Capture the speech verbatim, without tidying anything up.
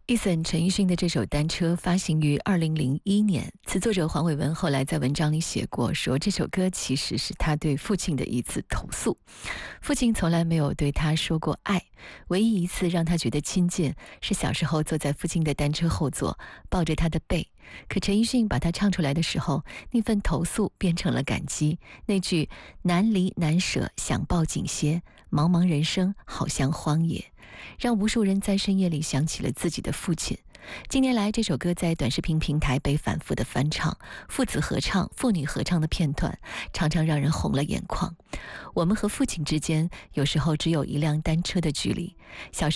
Eason 陈奕迅的这首《单车》发行于二零零一年，词作者黄伟文后来在文章里写过，说这首歌其实是他对父亲的一次投诉。父亲从来没有对他说过爱，唯一一次让他觉得亲近，是小时候坐在父亲的单车后座，抱着他的背。可陈奕迅把它唱出来的时候，那份投诉变成了感激。那句难离难舍，想抱紧些，茫茫人生好像荒野，让无数人在深夜里想起了自己的父亲。近年来，这首歌在短视频平台被反复的翻唱，父子合唱、父女合唱的片段常常让人红了眼眶。我们和父亲之间有时候只有一辆单车的距离。小时